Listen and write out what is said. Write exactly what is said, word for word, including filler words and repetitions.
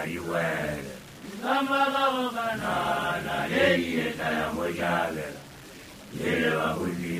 iwele ngamba bawo kana na leyi eta ya mojagela yele wa huli